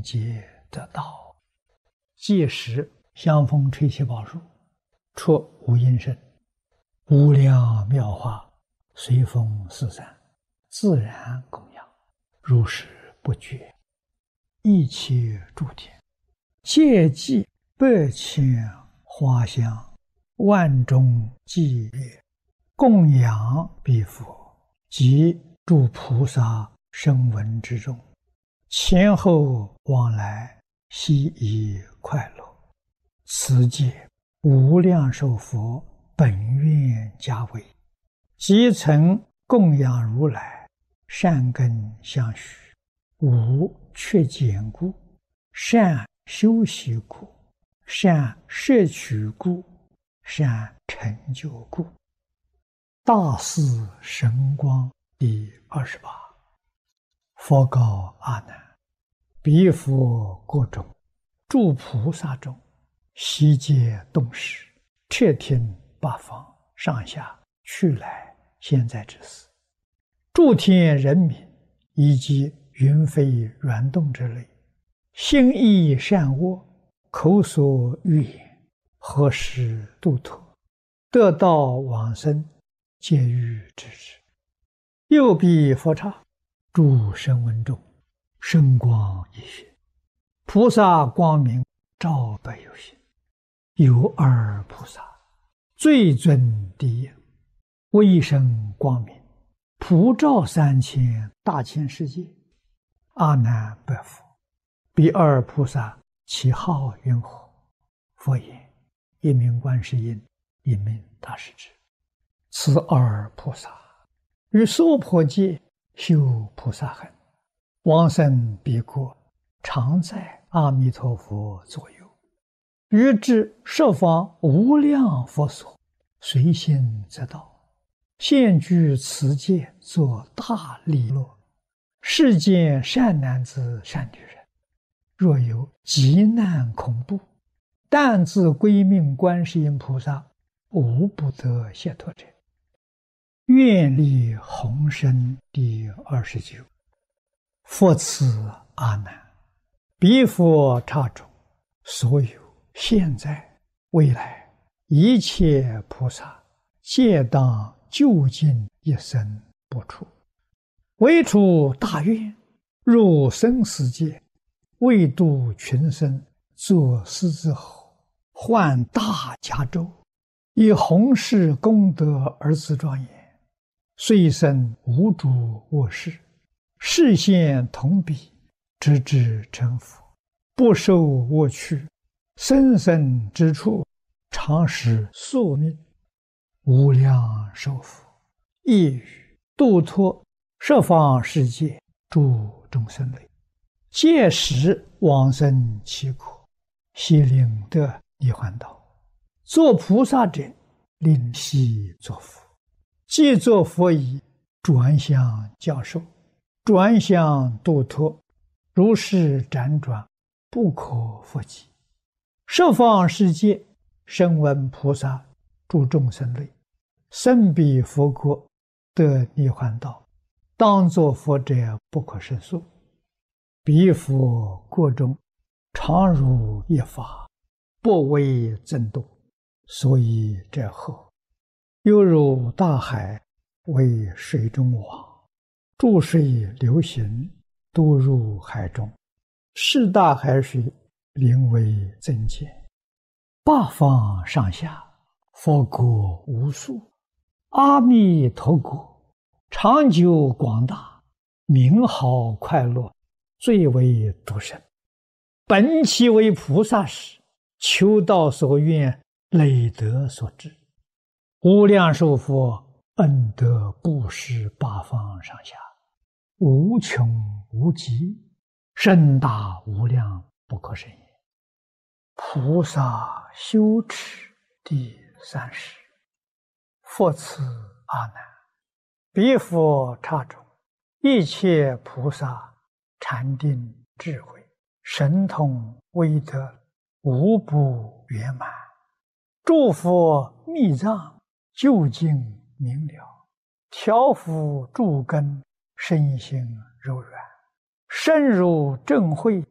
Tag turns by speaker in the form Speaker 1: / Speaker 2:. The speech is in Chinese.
Speaker 1: 皆得道。即时香风吹气宝树，出无音声，无量妙法随风四散，自然供养，如是不绝。一切诸天皆济百千花香，万众伎乐，供养彼佛及诸菩萨声闻之众，前后往来，悉以快乐。此界无量寿佛本愿家为，即曾供养如来，善根相续，无缺减故，善修习故，善摄取故，善成就故。大士神光第28。佛告阿难：彼佛国中，诸菩萨中，悉皆动识，彻听八方上下去来现在之事，诸天人民以及云飞软动之类，心意善恶，口所欲言，何时度脱，得道往生，皆欲知之。又彼佛刹，诸声闻中，声光一现，菩萨光明照百有心。有二菩萨，最尊第一，威声光明，普照3000大千世界。阿难白佛：彼二菩萨其号云何？佛言：一名观世音，一名大势至。此二菩萨于娑婆界修菩萨行，往生彼国，常在阿弥陀佛左右，于至十方无量佛所，随心则到，现居此界，作大利乐。世间善男子善女人，若有急难恐怖，但自归命观世音菩萨，无不得解脱者。愿力宏深第29。复次阿难，彼佛刹中，所有现在未来一切菩萨，皆当究竟一生不出，唯出大愿，入生死界，为度群生，作狮子吼，唤大迦咒，以弘誓功德而自庄严，遂生无诸恶事，示现同彼，直至成佛，不受恶趣，生生之处，常使宿命。无量寿佛亦语度脱十方世界诸众生类，届时往生其国，悉令得涅槃道。作菩萨者，令悉作佛。既作佛已，转向教授，转向度脱，如是辗转，不可复计。十方世界声闻菩萨诸众生类，生彼佛国，得涅槃道，当作佛者不可胜数。彼佛国中，常如一法，不为增度，所以者后，犹如大海，为水中网，注水流行，都入海中，是大海水，名为增减。八方上下，佛国无数，阿弥陀国长久广大，名号快乐，最为独生。本其为菩萨时，求道所愿，累德所致。无量寿佛恩德布施八方上下，无穷无极，深大无量，不可胜也。菩萨修持第30。复次阿难，彼佛刹中，一切菩萨禅定智慧，神通威德，无不圆满。诸佛密藏，究竟明了，调伏诸根，身心柔软，深入正慧，